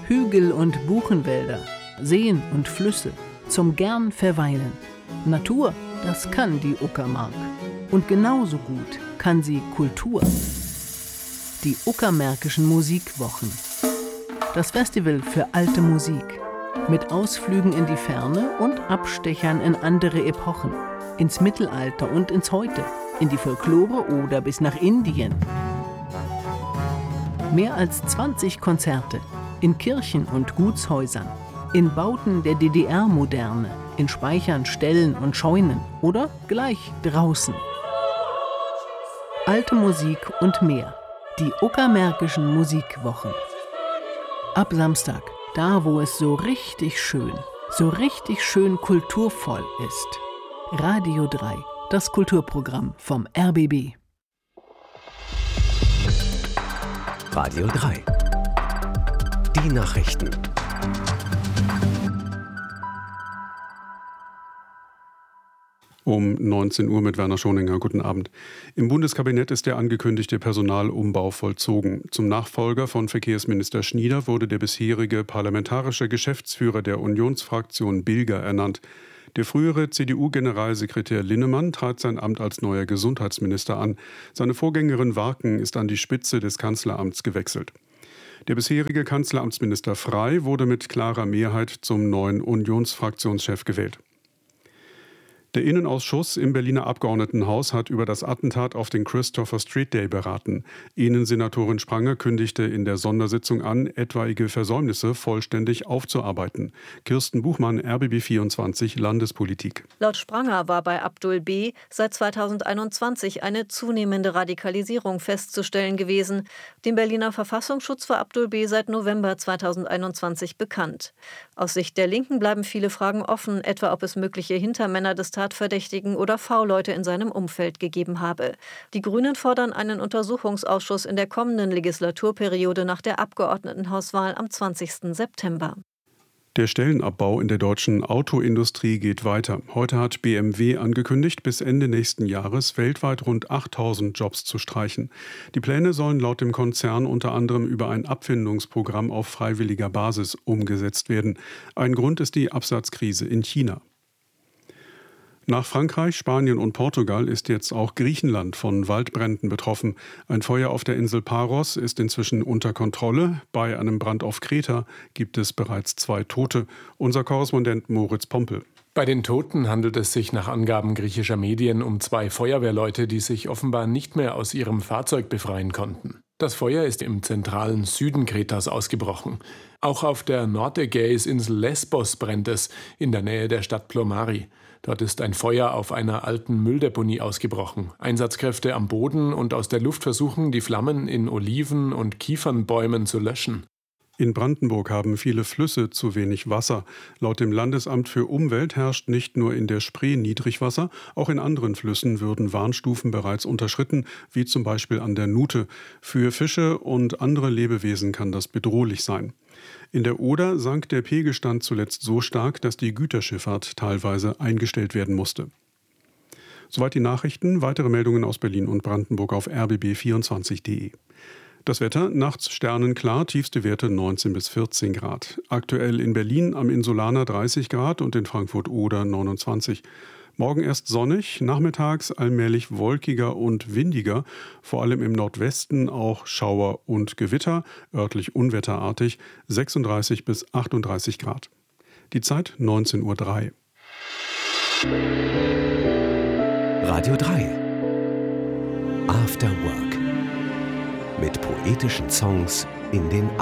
Hügel und Buchenwälder, Seen und Flüsse, zum gern verweilen. Natur, das kann die Uckermark. Und genauso gut kann sie Kultur. Die Uckermärkischen Musikwochen. Das Festival für alte Musik. Mit Ausflügen in die Ferne und Abstechern in andere Epochen. Ins Mittelalter und ins Heute. In die Folklore oder bis nach Indien. Mehr als 20 Konzerte. In Kirchen und Gutshäusern. In Bauten der DDR-Moderne. In Speichern, Ställen und Scheunen. Oder gleich draußen. Alte Musik und mehr. Die Uckermärkischen Musikwochen. Ab Samstag, da wo es so richtig schön kulturvoll ist. Radio 3, das Kulturprogramm vom RBB. Radio 3. Die Nachrichten. Um 19 Uhr mit Werner Schoninger. Guten Abend. Im Bundeskabinett ist der angekündigte Personalumbau vollzogen. Zum Nachfolger von Verkehrsminister Schnieder wurde der bisherige parlamentarische Geschäftsführer der Unionsfraktion Bilger ernannt. Der frühere CDU-Generalsekretär Linnemann trat sein Amt als neuer Gesundheitsminister an. Seine Vorgängerin Warken ist an die Spitze des Kanzleramts gewechselt. Der bisherige Kanzleramtsminister Frey wurde mit klarer Mehrheit zum neuen Unionsfraktionschef gewählt. Der Innenausschuss im Berliner Abgeordnetenhaus hat über das Attentat auf den Christopher Street Day beraten. Innensenatorin Spranger kündigte in der Sondersitzung an, etwaige Versäumnisse vollständig aufzuarbeiten. Kirsten Buchmann, RBB 24 Landespolitik. Laut Spranger war bei Abdul B. seit 2021 eine zunehmende Radikalisierung festzustellen gewesen. Dem Berliner Verfassungsschutz war Abdul B. seit November 2021 bekannt. Aus Sicht der Linken bleiben viele Fragen offen, etwa ob es mögliche Hintermänner des Tatverdächtigen oder V-Leute in seinem Umfeld gegeben habe. Die Grünen fordern einen Untersuchungsausschuss in der kommenden Legislaturperiode nach der Abgeordnetenhauswahl am 20. September. Der Stellenabbau in der deutschen Autoindustrie geht weiter. Heute hat BMW angekündigt, bis Ende nächsten Jahres weltweit rund 8.000 Jobs zu streichen. Die Pläne sollen laut dem Konzern unter anderem über ein Abfindungsprogramm auf freiwilliger Basis umgesetzt werden. Ein Grund ist die Absatzkrise in China. Nach Frankreich, Spanien und Portugal ist jetzt auch Griechenland von Waldbränden betroffen. Ein Feuer auf der Insel Paros ist inzwischen unter Kontrolle. Bei einem Brand auf Kreta gibt es bereits 2 Tote. Unser Korrespondent Moritz Pompel. Bei den Toten handelt es sich nach Angaben griechischer Medien um 2 Feuerwehrleute, die sich offenbar nicht mehr aus ihrem Fahrzeug befreien konnten. Das Feuer ist im zentralen Süden Kretas ausgebrochen. Auch auf der Nordägäisinsel Lesbos brennt es, in der Nähe der Stadt Plomari. Dort ist ein Feuer auf einer alten Mülldeponie ausgebrochen. Einsatzkräfte am Boden und aus der Luft versuchen, die Flammen in Oliven- und Kiefernbäumen zu löschen. In Brandenburg haben viele Flüsse zu wenig Wasser. Laut dem Landesamt für Umwelt herrscht nicht nur in der Spree Niedrigwasser, auch in anderen Flüssen würden Warnstufen bereits unterschritten, wie zum Beispiel an der Nute. Für Fische und andere Lebewesen kann das bedrohlich sein. In der Oder sank der Pegelstand zuletzt so stark, dass die Güterschifffahrt teilweise eingestellt werden musste. Soweit die Nachrichten. Weitere Meldungen aus Berlin und Brandenburg auf rbb24.de. Das Wetter, nachts sternenklar, tiefste Werte 19 bis 14 Grad. Aktuell in Berlin am Insulaner 30 Grad und in Frankfurt-Oder 29. Morgen erst sonnig, nachmittags allmählich wolkiger und windiger, vor allem im Nordwesten auch Schauer und Gewitter, örtlich unwetterartig, 36 bis 38 Grad. Die Zeit 19:03 Uhr. Radio 3 After Work mit poetischen Songs in den